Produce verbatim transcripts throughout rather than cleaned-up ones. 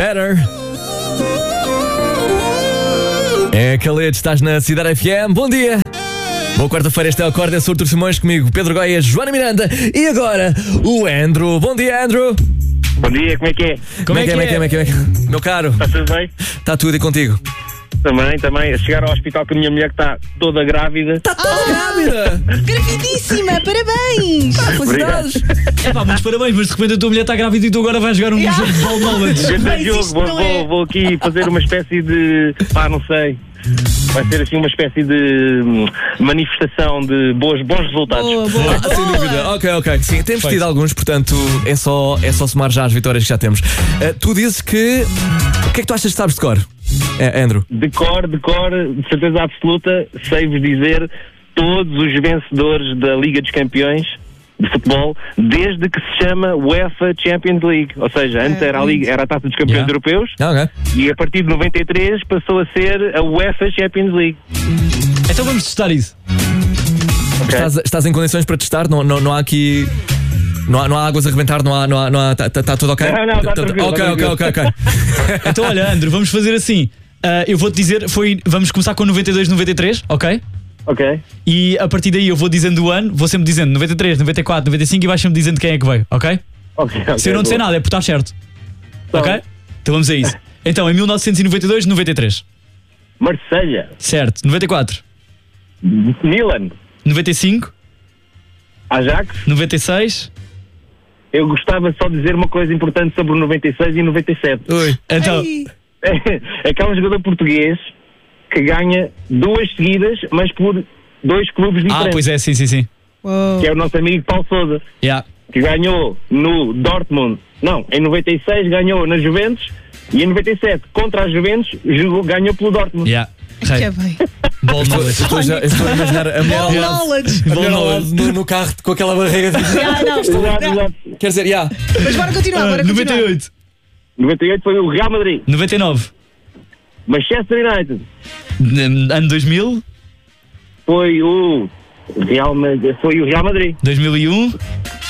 Better. É, Khaled, estás na Cidade F M. Bom dia. Boa quarta-feira, este é o Acorda, sou o Artur Simões, comigo Pedro Goiás, Joana Miranda e agora o Andrew. Bom dia, Andrew. Bom dia, como é que é? Como é que é, como é que é, como é que é? Meu caro. Está tudo bem? Está tudo e contigo? Também, também. A chegar ao hospital com a minha mulher que está toda grávida. Está toda ah, grávida! Gravidíssima, parabéns! Ah, felicidades! É pá, muitos parabéns, mas de repente a tua mulher está grávida e tu agora vais jogar um Yeah. jogo de ball knowledge. Grande jogo, vou, não vou, é. vou aqui fazer uma espécie de. pá, não sei. Vai ser assim uma espécie de hum, manifestação de boas, bons resultados. Boa, boa, Ah, sem boa. dúvida, ok, ok. Sim, temos Feito. tido alguns, portanto é só, é só somar já as vitórias que já temos. Ah, tu dizes que. O que é que tu achas que sabes de cor, é, Andrew? De cor, de cor, de certeza absoluta, sei-vos dizer todos os vencedores da Liga dos Campeões de futebol, desde que se chama UEFA Champions League. Ou seja, antes era a, Liga, era a Taça dos Campeões Yeah. Europeus Ah, ok. e a partir de noventa e três passou a ser a UEFA Champions League. Então vamos testar isso. Ok? Estás, estás em condições para testar? Não, não, não há aqui. Não há, não há águas a rebentar? Não há. Não há, não há tá, tá, tá tudo ok? Não, não, tá Tá- tranquilo, Ok, tá ok, ok, ok. Então olha, Andrew, vamos fazer assim. Ah, eu vou-te dizer, foi, vamos começar com noventa e dois, noventa e três, ok? Ok. E a partir daí eu vou dizendo o ano, vou sempre dizendo noventa e três, noventa e quatro, noventa e cinco e vais sempre dizendo quem é que veio, ok? Ok, ok, Se eu não disser boa. nada é porque estás certo, Então, ok? Então vamos a isso. Então em mil novecentos e noventa e dois, noventa e três, Marselha, certo. noventa e quatro, Milan, noventa e cinco, Ajax. noventa e seis. Eu gostava só de dizer uma coisa importante sobre o noventa e seis e noventa e sete. Ui. Então, Ai, É que há um jogador português que ganha duas seguidas, mas por dois clubes ah, diferentes. pois é, sim, sim, sim. uou. Que é o nosso amigo Paulo Sousa, Yeah. que ganhou no Dortmund. Não, em noventa e seis ganhou na Juventus e em noventa e sete contra a Juventus jogou, ganhou pelo Dortmund. Yeah. Que é Hey, bem. ball knowledge. Estou, já, estou a imaginar a mulher ao Ball lado, knowledge. a mulher ao lado no, no carro com aquela barriga. de- Ah, não, Exato, não. exato. Quer dizer, já. Mas bora continuar, Ah, bora noventa e continuar. oito, noventa e oito foi o Real Madrid. noventa e nove, Manchester United n- ano dois mil, foi o Real Madrid. Foi o Real Madrid. dois mil e um,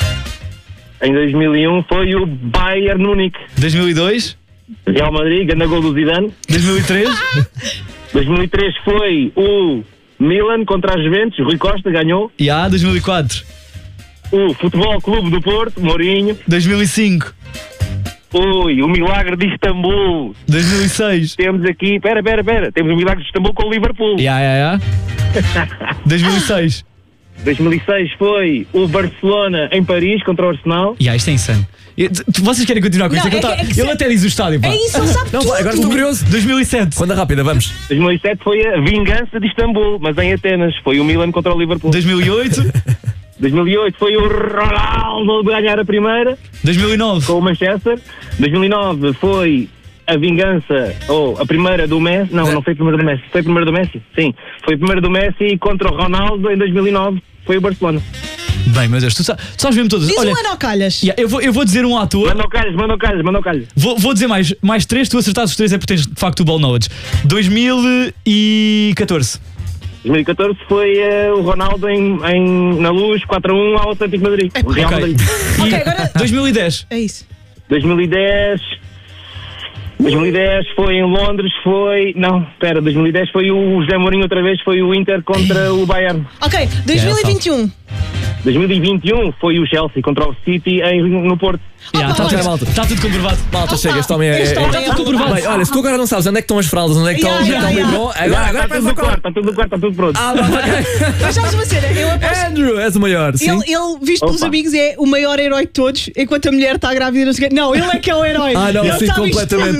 Em dois mil e um foi o Bayern Munique. dois mil e dois, Real Madrid, grande gol do Zidane. dois mil e três, dois mil e três foi o Milan contra a Juventus, Rui Costa ganhou. e há dois mil e quatro, O Futebol Clube do Porto, Mourinho. dois mil e cinco, Ui, o Milagre de Istambul. dois mil e seis, Temos aqui, pera, pera, pera, temos o Milagre de Istambul com o Liverpool. yeah, yeah, yeah. dois mil e seis, dois mil e seis foi o Barcelona em Paris contra o Arsenal. yeah, isto é insano. E, t- t- Vocês querem continuar com Não, isto? É que é eu que- tá- é que Ele se- até diz o estádio, pá. É isso, ele sabe Não, tudo. agora estou curioso. dois mil e sete, Quando rápida, vamos. dois mil e sete foi a Vingança de Istambul, mas em Atenas. Foi o Milan contra o Liverpool. dois mil e oito, dois mil e oito foi o Ronaldo de ganhar a primeira dois mil e nove, com o Manchester. dois mil e nove foi a vingança, ou a primeira do Messi. Não, não foi a primeira do Messi. Foi a primeira do Messi? Sim. Foi a primeira do Messi contra o Ronaldo em dois mil e nove. Foi o Barcelona. Bem, meu Deus, tu, sa- tu sabes mesmo todas. Diz Olha, um ano ao calhas. yeah, eu, vou, eu vou dizer um ator. Manda o calhas, manda o calhas, manda o calhas. Vou, vou dizer mais, mais três, tu acertares os três é porque tens de facto o ball knowledge. dois mil e catorze, dois mil e catorze foi eh, o Ronaldo em, em- na Luz, quatro a um ao Atlético de Madrid. O Real Ok. Madrid. Ok, agora. dois mil e dez, É isso. dois mil e dez. dois mil e dez foi em Londres, foi. Não, espera, dois mil e dez foi o José Mourinho outra vez, foi o Inter contra o Bayern. Ok, dois mil e vinte e um. dois mil e vinte e um foi o Chelsea contra o City em, no Porto. yeah, Opa, está olha. tudo, tá tudo comprovado. Malta, Opa, chega, este homem é. este é- homem é- é comprovado. Bem, olha, se tu agora não sabes onde é que estão as fraldas, onde é que estão Yeah, onde é que yeah, estão o yeah. biberon, agora, agora Está pensa tudo no agora. quarto, está tudo no quarto, está tudo pronto. Ah, não, ok. Mas sabes uma cena? Eu aposto. Andrew, és o maior, sim. Ele, ele, visto pelos Opa. amigos, é o maior herói de todos, enquanto a mulher está grávida. Não, sei o quê. Não, ele é que é o herói. Ah, não, Ele sim, sabe isto completamente.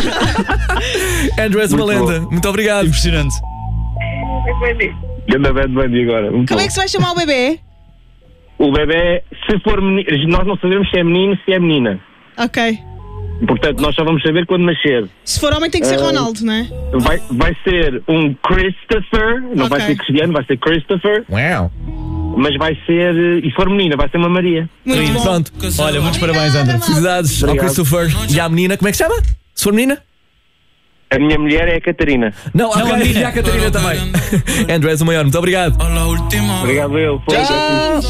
tudo. Andrew, és uma Muito lenda. Muito obrigado. Impressionante. Ganda bad bunny agora. Muito Como bom. é que se vai chamar o bebê? O bebê, se for menino, nós não sabemos se é menino, se é menina. Ok. Portanto, nós só vamos saber quando nascer. Se for homem, tem que ser Eh, Ronaldo, não é? Vai, vai ser um Christopher, não vai Ok. ser Cristiano, vai ser Christopher, Uau. mas vai ser, eh, e se for menina, vai ser uma Maria. Muito bom. Pronto. Olha, muitos parabéns, André. Felicidades ao Obrigado. Christopher e à menina. Como é que se chama? Se for menina? A minha mulher é a Catarina. Não, Não, ok, a menina. e a Catarina também. Andrew, és o maior. Muito obrigado. Obrigado eu. Foi. Tchau.